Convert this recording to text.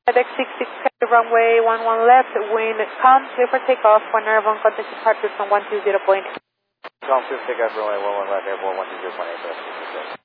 FedEx 66, runway 11 left, wind calm, clear for takeoff, one airborne contact departure from 120.8. Calm, clear for takeoff, runway 11 left, airborne 120.8.